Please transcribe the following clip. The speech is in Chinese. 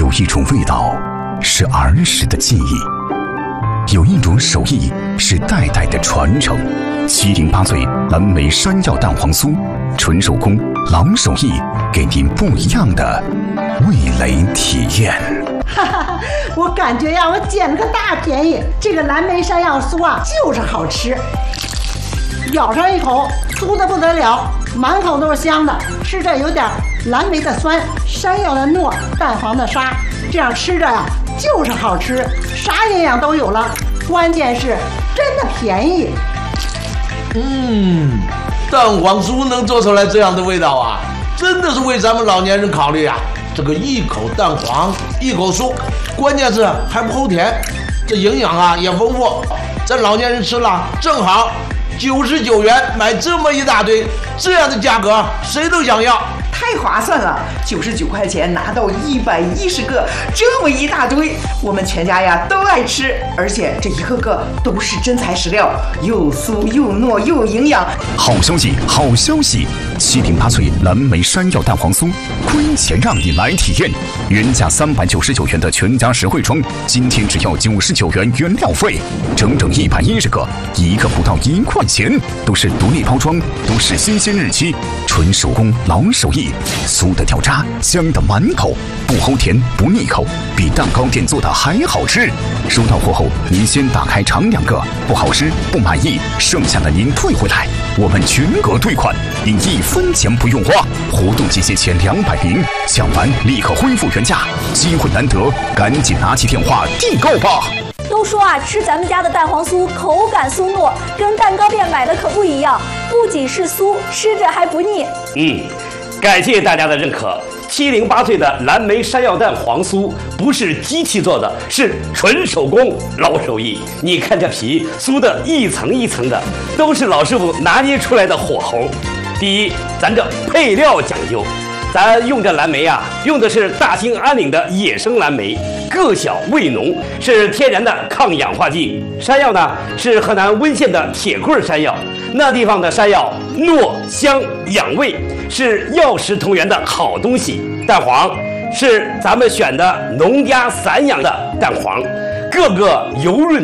有一种味道是儿时的记忆，有一种手艺是代代的传承。708岁蓝莓山药蛋黄酥，纯手工老手艺，给您不一样的味蕾体验。 哈哈，我感觉呀，我捡了个大便宜。这个蓝莓山药酥啊，就是好吃，咬上一口，酥的不得了，满口都是香的。吃着有点蓝莓的酸，山药的糯，蛋黄的沙，这样吃着呀，就是好吃，啥营养都有了。关键是真的便宜。 蛋黄酥能做出来这样的味道啊，真的是为咱们老年人考虑啊。这个一口蛋黄一口酥，关键是还不齁甜，这营养啊也丰富，咱老年人吃了正好，99元买这么一大堆，这样的价格谁都想要。 太划算了，99块钱拿到110个，这么一大堆，我们全家呀都爱吃，而且这一个个都是真材实料，又酥又糯又营养。 好消息，好消息！708岁蓝莓山药蛋黄酥，亏钱让你来体验。原价399元的全家实惠装，今天只要99元原料费，整整110个，一个不到1块钱，都是独立包装，都是新鲜日期，纯手工老手艺。酥的掉渣，香的满口，不齁甜不腻口，比蛋糕店做的还好吃。收到货后，您先打开尝2个，不好吃不满意，剩下的您退回来，我们全额退款，您1分钱不用花。活动期限前200名，抢完立刻恢复原价，机会难得，赶紧拿起电话订购吧。 都说啊，吃咱们家的蛋黄酥口感酥糯，跟蛋糕店买的可不一样，不仅是酥，吃着还不腻。 感谢大家的认可。708岁的蓝莓山药蛋黄酥不是机器做的，是纯手工老手艺。你看这皮酥的一层一层的，都是老师傅拿捏出来的火候。第一，咱这配料讲究，咱用这蓝莓啊，用的是大兴安岭的野生蓝莓，个小味浓，是天然的抗氧化剂。山药呢，是河南温县的铁棍山药，那地方的山药糯香养胃，是药食同源的好东西。蛋黄是咱们选的农家散养的蛋黄，个个油润